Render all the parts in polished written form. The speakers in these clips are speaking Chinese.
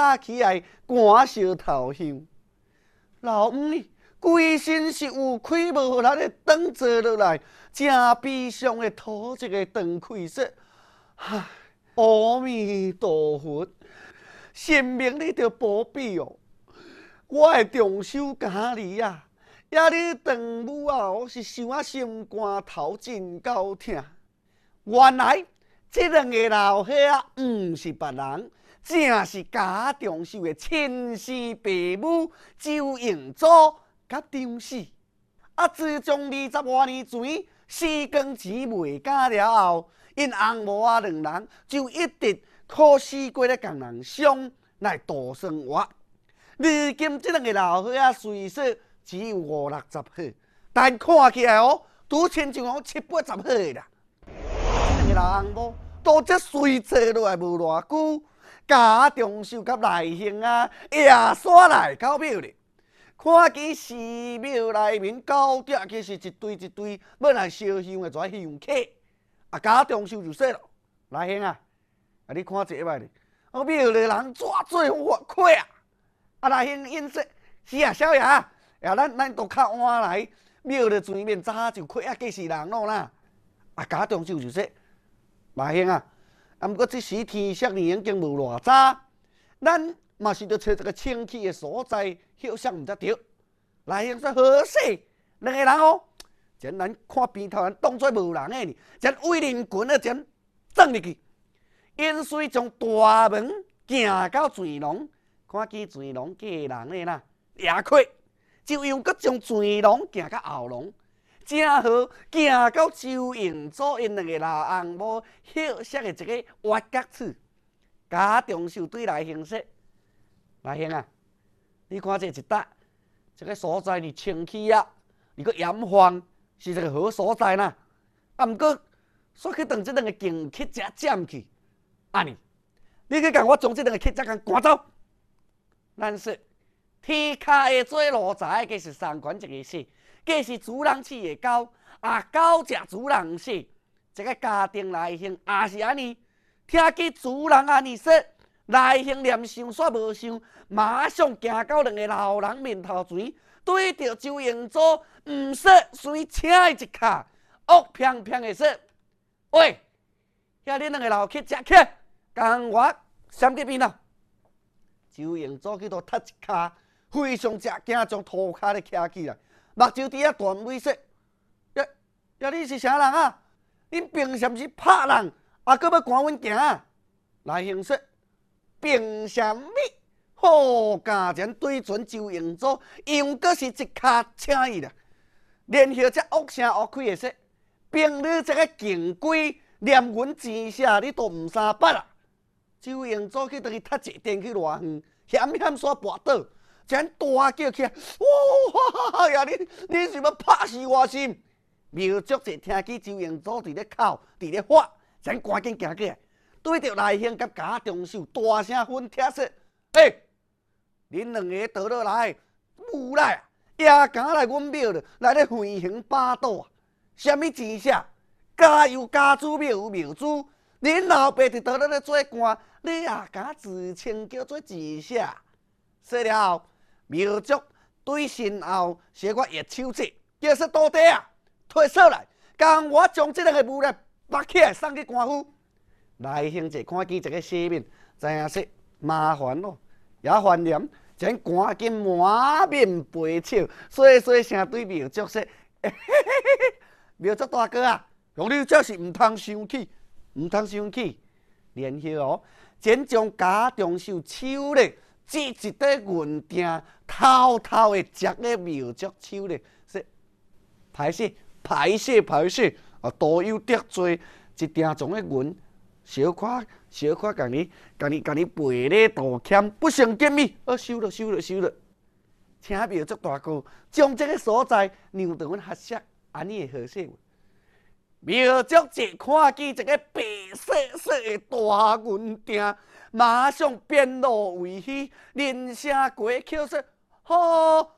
拍起来赶烧头香。老五呢，规身是有气无力的转坐落来，正悲伤的吐一个长气说：“唉，阿弥陀佛，生命你着保庇哦！我的重修家里啊，也你长母后是想啊心肝头真够痛。原来这两个老伙仔毋是别人。”正是家中秀的亲生爸母周应祖甲张氏。自从20多年前四更钱未加了后，因翁某两人就一直苦死过咧共人相来度生活。如今这两个老伙仔虽说只有50、60岁，但看起来拄亲像讲70、80岁啦。这两个老翁某都只随坐落来无偌久。家中秀甲内兄啊，夜煞来到庙里，看见寺庙内面高点其实一堆一堆要来烧香的跩香客。家中秀就说了：“内兄啊，你看这摆咧，庙里人怎做活亏啊？”内兄应说：“是啊，少爷啊，咱都较晚来，庙里前面早就亏计是人咯啦。”家中秀就说：“内兄啊。”毋过这时天色呢已经无偌早，咱嘛是着找一个清气的所在休息毋则着。内兄说好势，两个人将咱看边头人当作无人的呢，将威灵拳啊将撞入去。因随从大门行到泉廊，看见泉廊过人的啦，也亏，就用搁将泉廊行到后廊。正好行到周应祖因两个老翁某休息的一个挖角处，家中秀对内兄说：“内兄啊，你看这一搭，这个所在你清气啊，你个严防是一个好所在呐。毋过煞去当这两个剑客遮占去，尼，你去共我将这两个客遮赶走。咱说天骹下做路财，计是三观一个事。”计是主人饲的狗，狗食主人食。这个家庭内兄也是安尼，听见主人安尼说，内兄连想煞无想，马上行到两个老人面头前，对着周应祖毋说，随请伊一卡，恶偏偏的说：“喂，遐恁两个老客食起，共我闪入边啦！”周应祖去倒踢一卡，非常食惊，将涂骹咧徛起来。目睭伫遐断尾说：“呀，你是啥人啊？恁凭什么是拍人，搁要赶阮行？”内兄说：“凭什么？好家前对准周应祖，用搁是一骹请伊啦。然后才恶声恶气的说：‘凭你这个穷鬼，连阮钱啥你都毋三八啦！’周应祖去倒去踢一电去偌远，险险煞跋倒。将大叫起来，哇呀！你是要拍死我心？庙祝者听见周应祖伫咧哭，伫咧喊，将赶紧行过来，对着内兄甲家中秀大声训帖说：“恁两个倒落来，无赖，也敢来阮庙里来咧横行霸道啊！什么钱啥？家有家主，庙有庙主，恁老爸伫倒咧咧做官，你也敢自称叫做钱啥？”说了后。庙祝对身后小可热手指，叫说到底啊，退出来，共我将这两个武来拔起来送去官府。内兄者看见这个西面，知影说麻烦咯，也烦念，将赶紧满面悲笑，细声对庙祝说：“庙祝大哥啊，用你这是毋通生气，毋通生气。”然后将家中秀手咧。这一块银锭偷偷的夹咧庙祝手咧，说歹势，多有得罪，一定从个银小可甲你赔礼道歉，不成敬意，收了。请庙祝大哥将这个所在让到阮合适，安尼会合适。庙祝一看见这个白色的大银锭。马上变落为虚，连声过口说：“好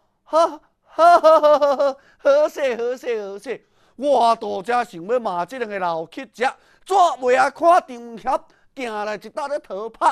势！我大家想要骂这两个老乞食，怎袂啊看场合，行来一搭咧讨拍，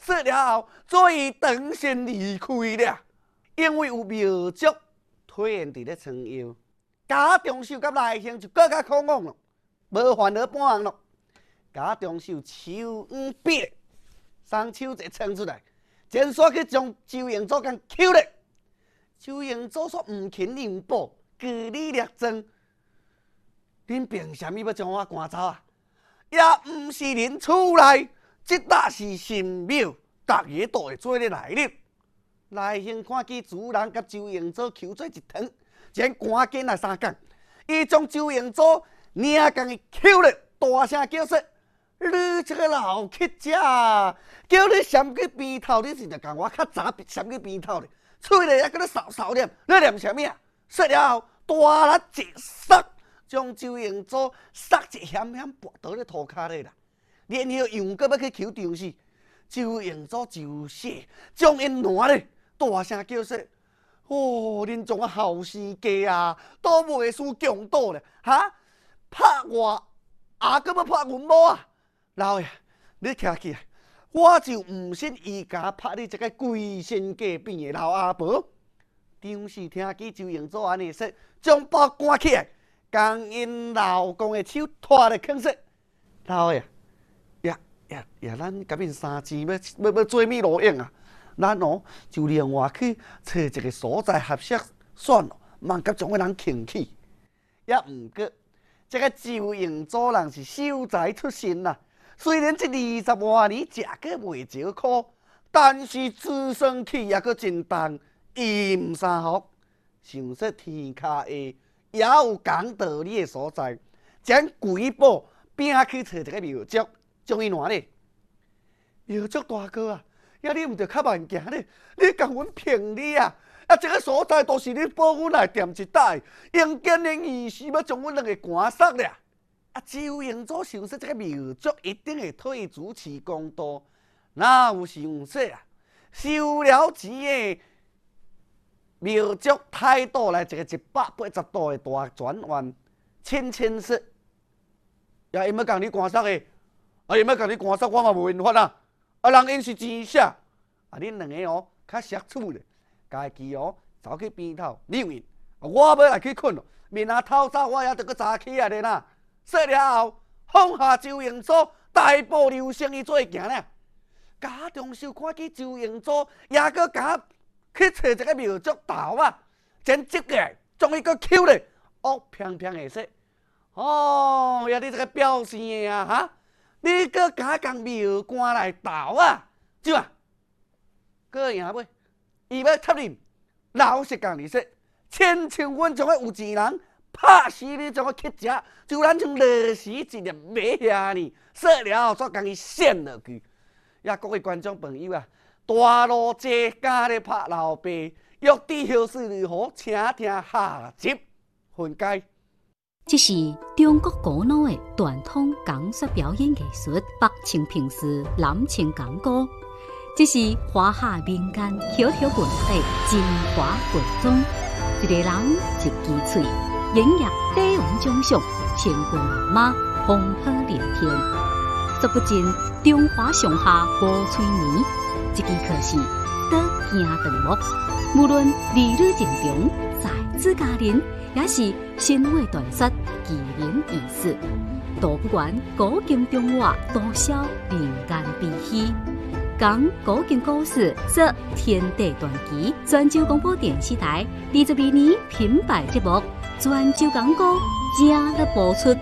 说了后，所以长先离开了，因为有苗族推现伫咧床腰，家中秀甲内兄就更加可恶了，无烦恼半项咯。家中秀手软逼，双手一撑出来，前煞去将周英祖甲扣咧。周英祖说唔肯让步，据理力争。恁凭啥物要将我赶走啊？也毋是恁厝内，即搭是神庙，逐个都会做咧来入。内兄看见主人甲周英祖扣做一团，前赶紧来相共，伊将周英祖领共伊扣咧，大声叫说：“你这个老乞食，叫你闪去边头，你是着共我较早闪去边头咧，喙咧还搁咧扫念，你念啥物啊？”说了后，大力一塞。将周英祖杀一险险跋倒咧涂骹咧啦，然后又搁要去求张氏，周英祖就死，将因烂咧，大声叫说：“哦，恁种好生家啊，都袂输强盗咧，哈！拍我，还搁要拍阮某啊！老爷，你徛起来，我就唔信伊家拍你这个鬼神隔壁的老阿婆。”张氏听见周英祖安尼说，将包赶起来。将因老公的手拖来坑说：“老爷，咱甲恁三姊要做咩路用啊？咱就另外去找一个所在合适算了，莫甲种个人牵起。也毋过，这个周英祖人是秀才出身呐，虽然这20多年食过袂少苦，但是自身气也阁真重，伊毋三福，想说天骹下。”也有讲道理的所在，将鬼宝拼去找一个苗族，将伊拿咧。苗族大哥啊，你毋着较慢行咧，你共阮骗你啊！这个所在都是你保阮来踮一带，用建的意思要将阮两个赶杀咧。周英祖想说这个苗族一定会退主持公道，哪有想说啊？收了钱的。苗族态度来一个180度的大转弯，千说，也因要共你赶杀的，因要共你赶杀，我嘛无办法啊！人因是钱啥？恁两个较识处咧，家己走去边头溜因，我要来去困咯，面啊透早我也得去早起啊咧啦。说了后，放下周英祖，大步流星伊做行咧。家中秀看见周英祖，也搁甲。去找一个苗族头啊，前接过来，将伊个扣咧，偏的说：“哦，你这个表示的啊哈，你搁敢共苗官来斗啊？怎啊？搁赢袂？伊要插恁，老实讲你说，千阮种个有钱人，拍死你种个乞食，就咱像螺丝一粒买遐呢，说了后，煞共伊闪落去。也各位观众朋友啊！大路这家咧拍老爸，欲知后事如何，请听下集分解。 这是中国古老的传统讲说表演艺术，北清平时，南清讲歌。这是华夏民间小小文化精华汇总，一个人一支嘴，演绎帝王奖赏，千军万马，风火连天，说不尽中华上下五吹年。这支可是刀剑断木，无论儿女情长、才子佳人，也是神话传说、奇人异事，都不管古今中外多少民间悲喜，讲古今故事，说天地传奇。泉州广播电视台22年品牌节目《泉州讲歌》正在播出。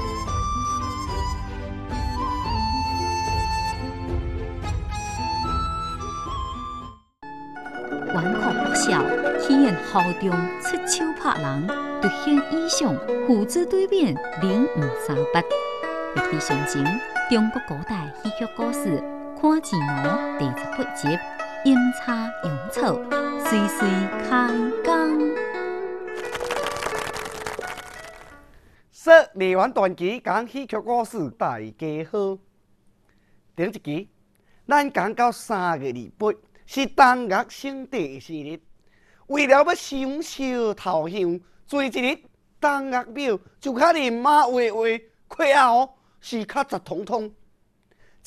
顽酷不孝，体现豪中出手拍人，凸显意象，父子对面，领悟三八。历史上前，中国古代戏剧故事《看字奴》第18集，阴差阳错，岁岁开工。 说梨园传奇讲戏剧故事，大家好。顶一集，咱讲到3月28。是当月圣地生日，为了要享受头香，最一日当月庙就较人马话，过后是较杂通通。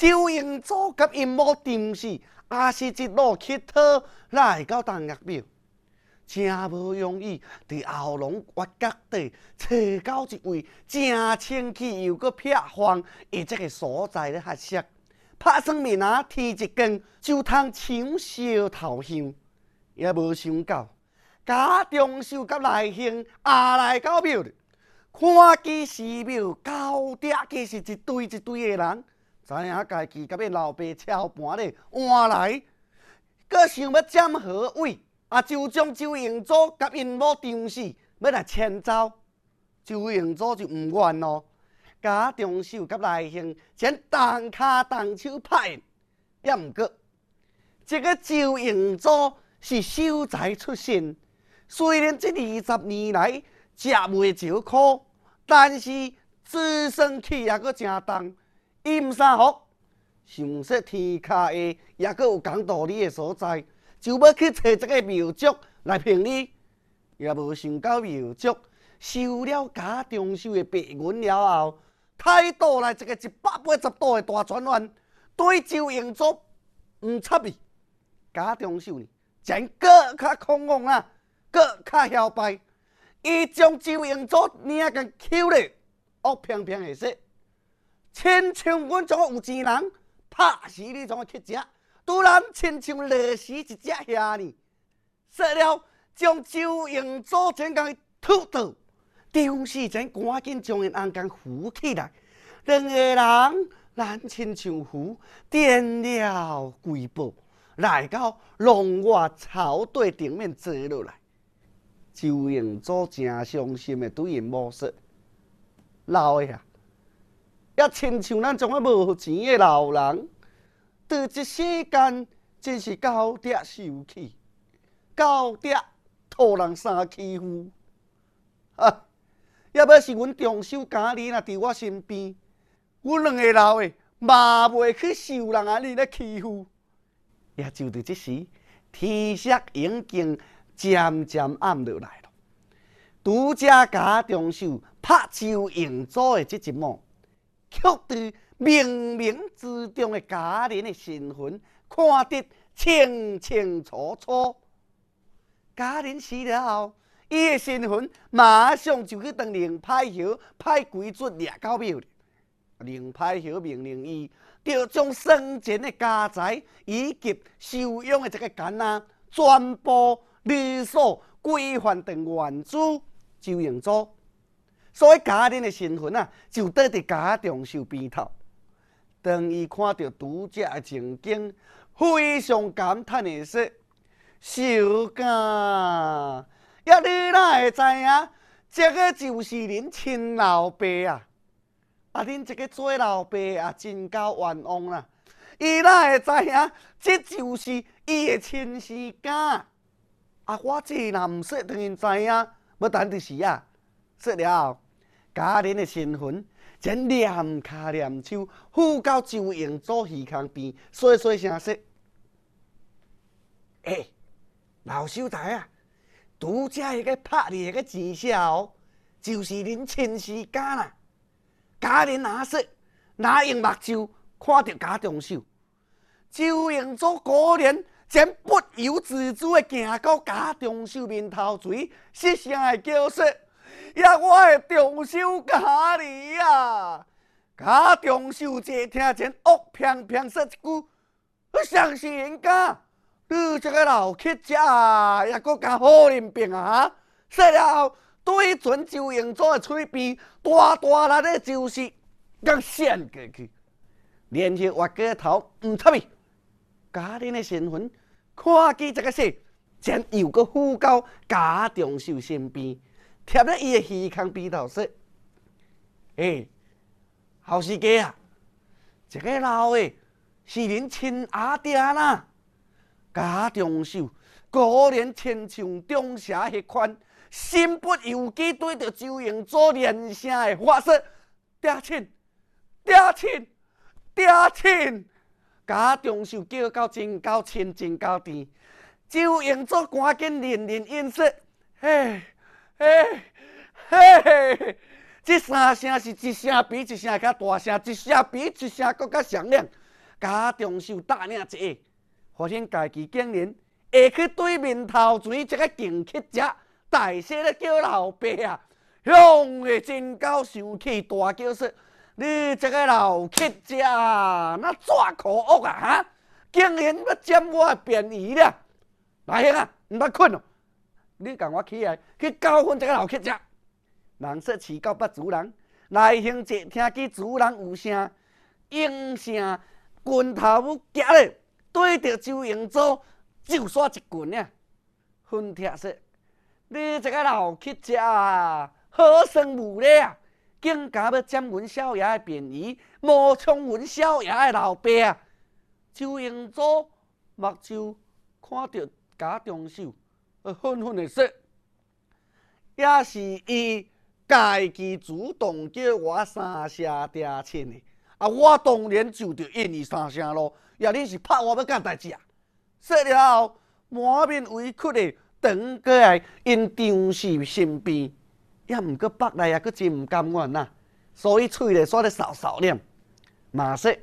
周英祖甲因某张氏也是一路乞讨来到东岳庙，真无容易，伫后龙挖角地找到一位真清气又阁撇荒的这个所在咧合适。拍算面啊，天一光就通抢烧头香，也无想到家中秀甲内兄也来到庙里，看见寺庙高底计是一堆一堆的人，知影家己甲要老爸操盘咧换来，阁想要占好位，就将周英祖甲因某张氏要来迁走，周英祖就唔愿咯。家中秀甲内兄将动骹动手拍，也毋过，这个周英祖是守财出身，虽然这20年来食袂少苦，但是自身气也阁真重，伊毋啥福，想说天下下也阁有讲道理的所在，就要去找这个庙祝来评理，也无想到庙祝收了家中秀的白银了后。态度来一个180度的大转弯，对周英祖唔插伊，家中秀呢，真更较狂妄啊，更较嚣摆。伊将周英祖领个扣咧，恶平平的说，亲像阮种有钱人拍死你种乞食，突然亲像勒死一只虾呢。说了，将周英祖真共吐倒。张氏真赶紧将因红杆扶起来，两个人咱亲像扶，点了贵宝，来到龙外草地顶面坐落来。周英祖真伤心的对因某说：“老的啊，也亲像咱种啊无钱的老人，在这世间真是高低受气，高低讨人三欺负啊！”要要是阮重手家己若伫我身边，阮两个老的嘛袂去受人安尼咧欺负。也就伫这时，天色已经渐渐暗落来了。拄则家中手拍周英祖的这一幕，却对冥冥之中的家人的身份看得清清楚楚。家人死了后，伊的身份马上就去当令派侯派鬼卒掠到庙里。令派侯命令伊，要将生前的家财以及收养的这个囡仔，全部律所归还成原主周英祖。所以家人的身份就倒伫家中秀边头。当伊看到拄则的情景，非常感叹的说：“秀家。”呀，你哪会知影？这个就是恁亲老爸啊！恁这个做老爸啊，真够冤枉啦！伊哪会知影？这就是伊的亲生囝。我这若毋说，让因知影，要等就是说了后，家人的身份，真连骹连手扶到周英祖耳孔边，细细声说：“老秀才啊！”拄则迄个拍你迄个钱痟，就是恁亲生囝啦。家人哪说，哪用目睭看到家中手？周英祖果然真不由自主的行到家中手面头前，失声的叫说：“呀，我的中手家里啊！”家中手这听见恶偏偏说一句：“相信人家。”你这个老乞食啊，也阁敢好人病啊！说了后，对准周英祖的嘴边，大大力的就是甲扇过去，连续挖过头唔插伊。家人的身份看见这个事，将又阁扶到家中秀身边，贴在伊的耳孔边头说：“后世家啊，这个老的是恁亲阿爹啦。”家中秀果然亲像中邪迄款，心不由己对着周英祖连声的发说：“爹亲，爹亲，爹亲！”家中秀叫到真够亲，真够甜。周英祖赶紧连连应说：“嘿，这三声是一声比一声较大声，一声比一声搁较响亮。 家中秀大领一下，发现家己竟然会去对面头前一个竞乞者，大声咧叫老爸啊！向的真够生气，大叫说：“你这个老乞者，那抓可恶啊！哈，竟然要占我的便宜了！来兄啊，唔捌困哦，你共我起来去教训这个老乞者。”人说饲狗捌主人，来兄者听见主人有声，应声拳头要夹咧，对着周英祖就耍一拳呀！训帖说：“你这个老乞者啊，好生无礼啊！竟敢要占阮少爷的便宜，冒充阮少爷的老爸啊！”周英祖目睭看到家中秀，愤愤地说：“也是伊家己主动叫我三声爹亲的。”啊！我当然就着应伊三声咯。也恁是拍我要干代志啊？说了后，满面委屈的转过来因张氏身边，也毋过北来也佫真毋甘愿呐。所以喙咧煞咧扫扫念，嘛说，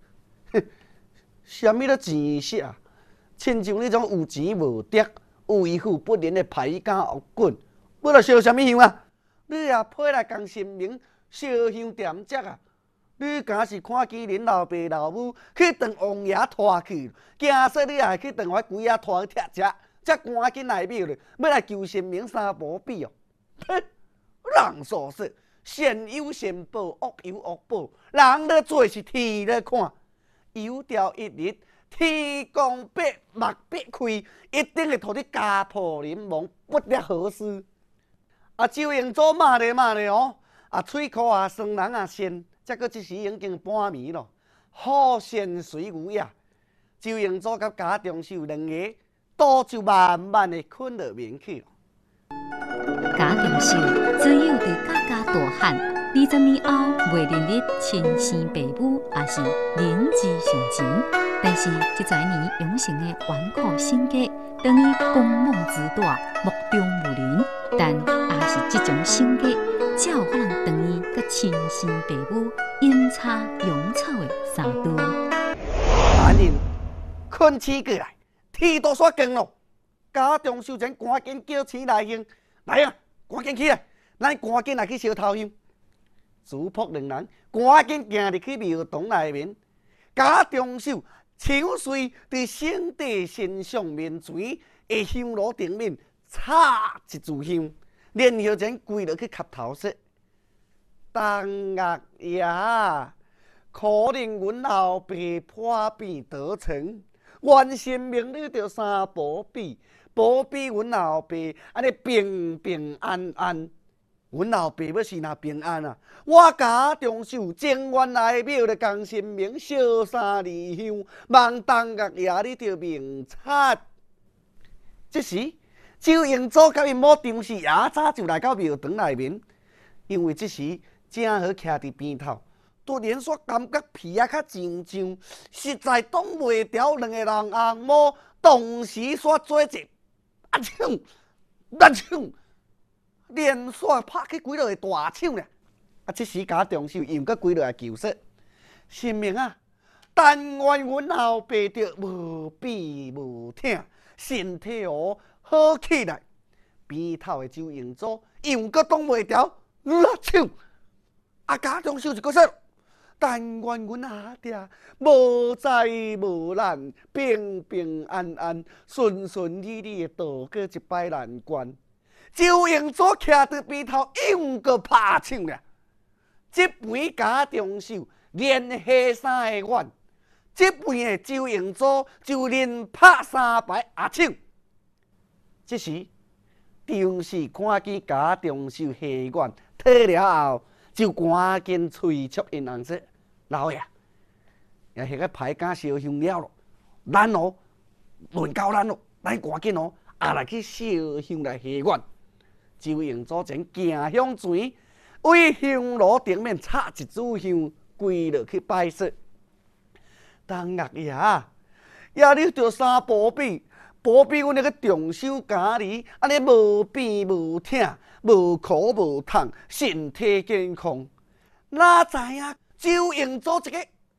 什么咧钱色啊？亲像你种有钱无德、为富不仁的歹家恶棍，要来烧什么香啊？你也配来共神明烧香点烛啊？你敢是看见恁老爸老母去当王爷拖去，惊说你也去当我鬼仔拖去拆食，才赶紧来庙咧，要来求神明三宝庇哦。人所说，善有善报，恶有恶报，人咧做是天咧看，有朝一日天公伯目必开，一定会互你家破人亡，不得好死。啊，周英祖骂咧哦，啊，喙口啊酸，人啊鲜。这个这时已经半暝了，好仙随有也。周英祖甲家中秀两个，都就慢慢的困入眠去了。 家中秀只有伫家家大汉20年后，袂认得亲生爸母，也是人之常情。但是这一年养成的顽固性格，等于狂妄自大、目中无人。但也是这种性格，才有可能等于甲亲生爸母阴差阳错的三度。 男人困起过来，天都煞光咯。家中秀前赶紧叫醒来兄，来啊，赶紧起来，咱赶紧来去烧头香。主仆两人赶紧行入去庙堂内面，家中秀手随伫圣地神像面前的香炉顶面插一炷香，然后前跪落去磕头说：“当岳爷，可能阮后爸破病得逞，愿神明你着三保庇，保庇阮后爸安尼平平安安。阮后爸要是若平安啊，我家中秀情愿来庙咧，共神明烧三二香，望当岳爷你着明察。”这时，周英祖甲因某张氏也早就来到庙堂内面，因为这时正好徛伫边头，突然煞感觉皮啊较痒痒，实在挡袂牢两个人红毛，同时煞做一啊抢啊抢，连续拍起几落个大抢咧。啊，这时家中秀又搁几落来求说：“神明啊，但愿阮后爸着无病无痛，身体好起来。”边头的周英祖又搁挡袂牢，抢！啊，家中秀就搁说：“但愿阮阿爹无灾无难，平平安安、顺顺利利的度过一摆难关。”周英祖徛伫边头，又搁拍抢了。这边家中秀连下三个碗，这边的周英祖就连拍三摆阿抢。这时，张氏看见家中秀下碗退了后，就赶紧催促因翁说：“老爷，也迄个歹家烧香了咯，咱轮到咱咯，咱赶紧也来去烧香来下愿。”周英祖前行向前，为香炉顶面插一炷香，跪落去拜说：“当岳爷，也你着三保庇，保庇阮那个长寿家己，安尼无病无痛，无苦无痛，身体健康。哪知影周英祖一个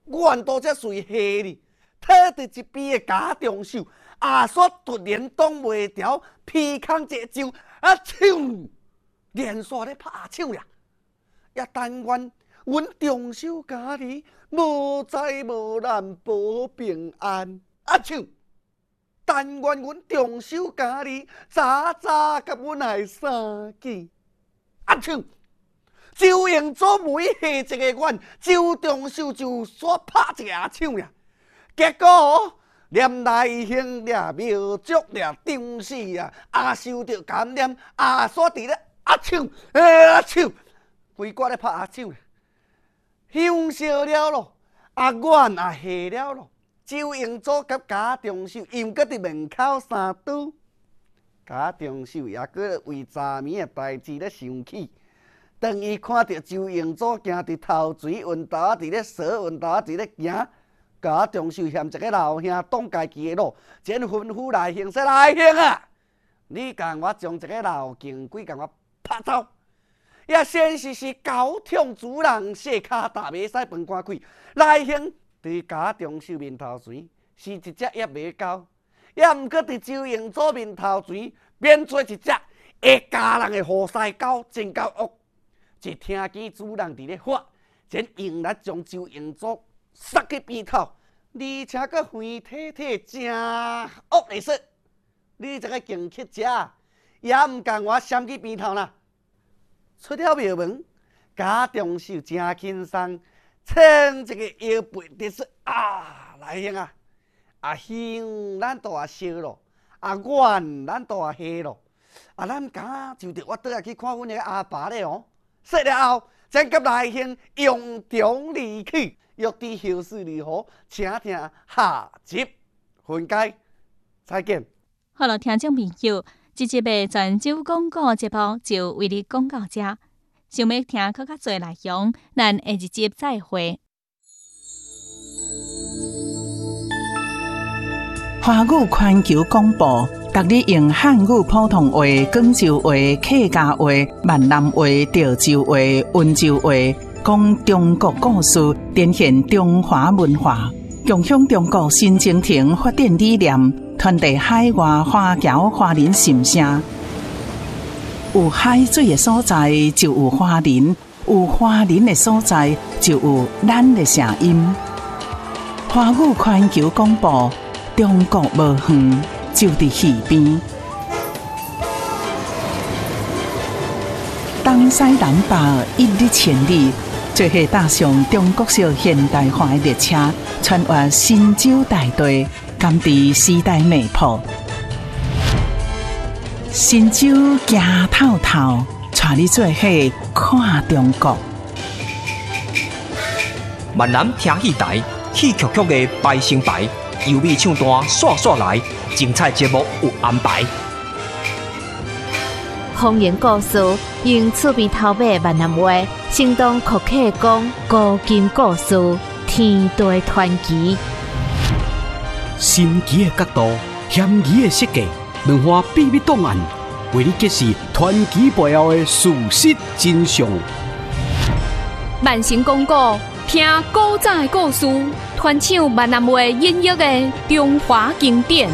阮都才随下哩，睇伫一边的家中手，阿煞突然挡袂牢，劈空一招，抢，连续咧拍抢呀！也但愿阮中手家己无灾无难保平安，抢！但愿阮中手家己早早甲阮来相见，抢！周英祖每下一个阮，周中秀就煞拍一个抢呀！结果连内兄掠庙祝掠张氏啊，受着感染，煞伫咧抢抢，规寡咧拍抢，香烧了咯，阮也下了咯。周英祖甲家中秀又搁伫门口相拄，家中秀也搁为昨暝的代志咧生气。当伊看到周英祖行伫头水运道仔伫咧扫运道仔伫咧行，家中秀嫌一个老兄挡家己的路，前吩咐内兄说：“内兄啊，你共我将一个老警鬼共我拍走。”也先是高挑主人下骹踏袂使饭赶开，内兄伫家中秀面头前是一只也袂到，也毋过伫周英祖面头前变做一只会咬人的好西狗，真够恶。一听见主人伫咧发，前用力将周英祖杀去边头，而且佫肥体体，真恶的说：“你这个惊乞者，也毋共我闪去边头啦！”出了庙门，家中秀真轻松，撑一个腰背，就说：“内兄啊，兄咱都也烧咯，阮咱都也下咯，咱敢就着我倒来去看阮个阿爸咧哦。”说了后，将甲内兄用中离去，欲知后事如何，请听下集分解。再见。 好了，听众朋友，这集的泉州广告节目就为你讲到这。想要听更较侪内容，咱下一集再会。 华语环球广播，逐日用汉语普通话、广州话、客家话、闽南话、潮州话、温州话，讲中国故事，展现中华文化，共享中国新征程发展理念，传递海外华侨华人心声。有海水的所在，就有华人；有华人的所在，就有咱的声音。华语环球广播。中国无远，就伫耳边。东西南北一日千里，做伙踏上中国式现代化的列车，穿越神州大地，甘伫时代脉搏。神州行透透，带你做伙看中国。 闽南听戏台，戏曲曲的排成排。优美唱段刷刷来，精彩节目有安排。 方言故事用厝边头尾闽南话，生动可客讲古今故事，天地传奇。 神奇的角度，险疑的设计，两化秘密档案，为你揭示传奇背后的事实真相。 万成广告，听古早的故事。传唱闽南话音乐的中华经典，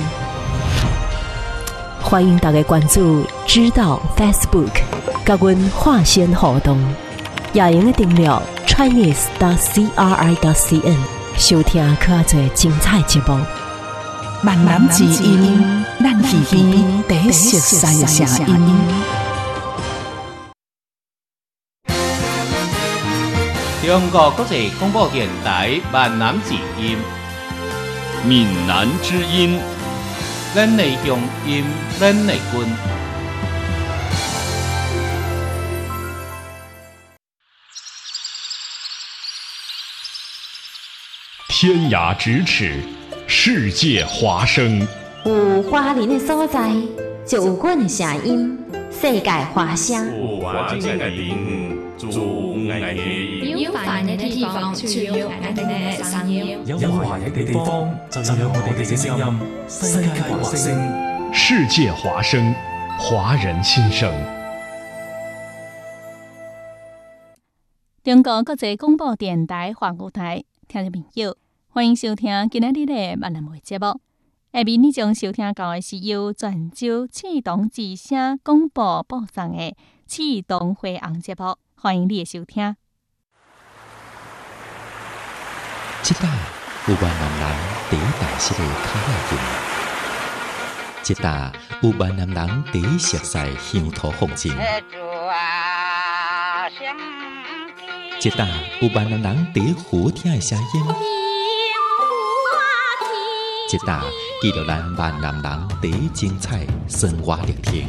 欢迎大家关注知道 Facebook， 甲阮化身互动，也用订阅 Chinese.CRI.CN， 收听较侪精彩节目。 闽南之音，咱耳边第一熟悉的声音。 中国国际广播电台闽南之音， 闽南之音， 咱的乡音，咱的根。 天涯咫尺，世界华声。 有华人的所在，就有阮的声音。世界华声。 有华人的地方，就有我的音。 有华人的地方，就有我们的声音。 有華人嘅地方，就有我哋嘅聲音。世界華聲， 世界華聲，華人心聲。 中國國際廣播電台華語台听众朋友，欢迎收听今仔日的闽南话节目。下面你将收听到的是由泉州启东之声广播播送的启东会红节目，欢迎你的收听。 这搭有闽南人第一大式的卡仔镜，这搭有闽南人第一熟悉乡土风情，这搭有闽南人第一好听的声音，这搭记录咱闽南人第一精彩生活历程。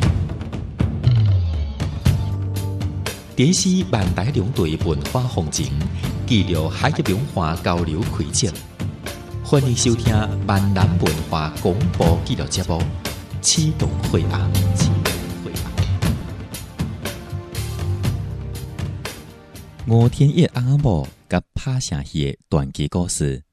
这是万台两地文化风情，记录海峡文化交流轨迹。欢迎收听闽南文化广播纪录节目《启动会红》。吴天一翁仔某甲拍成戏的传奇故事。